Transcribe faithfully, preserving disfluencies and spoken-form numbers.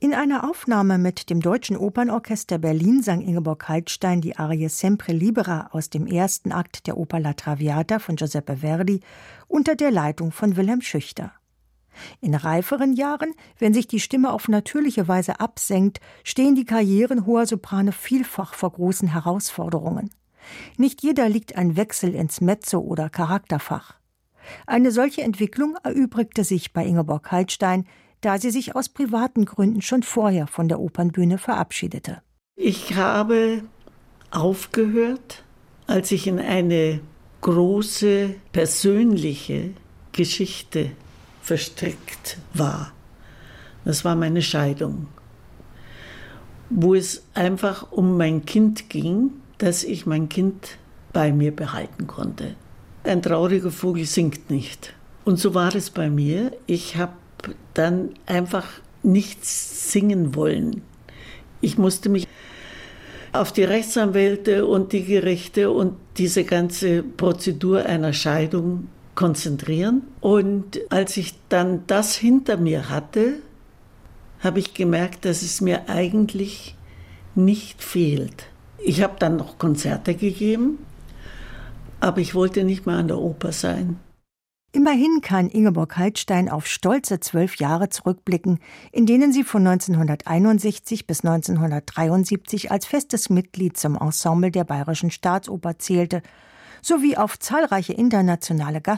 In einer Aufnahme mit dem Deutschen Opernorchester Berlin sang Ingeborg Heidstein die Arie Sempre Libera aus dem ersten Akt der Oper La Traviata von Giuseppe Verdi unter der Leitung von Wilhelm Schüchter. In reiferen Jahren, wenn sich die Stimme auf natürliche Weise absenkt, stehen die Karrieren hoher Soprane vielfach vor großen Herausforderungen. Nicht jeder liegt ein Wechsel ins Mezzo oder Charakterfach. Eine solche Entwicklung erübrigte sich bei Ingeborg Heidstein, da sie sich aus privaten Gründen schon vorher von der Opernbühne verabschiedete. Ich habe aufgehört, als ich in eine große persönliche Geschichte verstrickt war. Das war meine Scheidung, wo es einfach um mein Kind ging, dass ich mein Kind bei mir behalten konnte. Ein trauriger Vogel singt nicht. Und so war es bei mir. Ich habe dann einfach nichts singen wollen. Ich musste mich auf die Rechtsanwälte und die Gerichte und diese ganze Prozedur einer Scheidung konzentrieren. Und als ich dann das hinter mir hatte, habe ich gemerkt, dass es mir eigentlich nicht fehlt. Ich habe dann noch Konzerte gegeben, aber ich wollte nicht mehr an der Oper sein. Immerhin kann Ingeborg Heidstein auf stolze zwölf Jahre zurückblicken, in denen sie von neunzehnhunderteinundsechzig bis neunzehnhundertdreiundsiebzig als festes Mitglied zum Ensemble der Bayerischen Staatsoper zählte, sowie auf zahlreiche internationale Gast